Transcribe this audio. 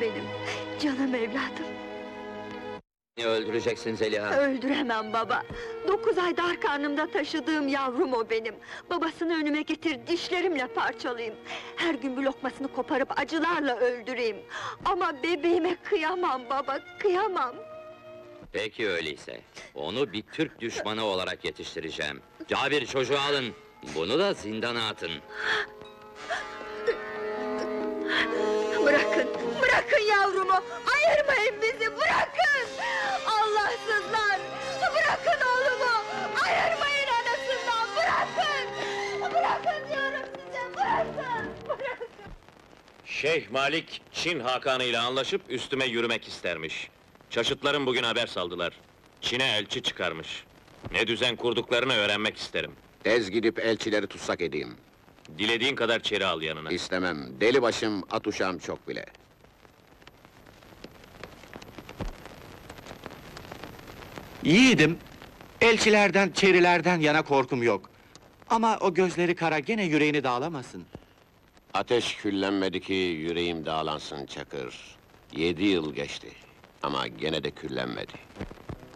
benim, canım evladım. Öldüreceksin Zeliha! Öldüremem baba! 9 ay dar karnımda taşıdığım yavrum o benim! Babasını önüme getir, dişlerimle parçalayayım! Her gün bir lokmasını koparıp acılarla öldüreyim! Ama bebeğime kıyamam baba, kıyamam! Peki öyleyse, onu bir Türk düşmanı olarak yetiştireceğim. Cabir, çocuğu alın! Bunu da zindana atın! Bırakın, bırakın yavrumu! Ayırmayın bizi, bırakın! Allahsızlar! Bırakın oğlumu! Ayırmayın anasından, bırakın! Bırakın diyorum size, bırakın! Bırakın! Şeyh Malik, Çin Hakanı ile anlaşıp üstüme yürümek istermiş. Çaşıtlarım bugün haber saldılar. Çin'e elçi çıkarmış. Ne düzen kurduklarını öğrenmek isterim. Tez gidip elçileri tutsak edeyim. Dilediğin kadar çeri al yanına. İstemem, deli başım, at uşağım çok bile. Yiğidim, elçilerden, çerilerden yana korkum yok. Ama o gözleri kara gene yüreğini dağlamasın. Ateş küllenmedi ki yüreğim dağlansın Çakır. 7 yıl geçti, ama gene de küllenmedi.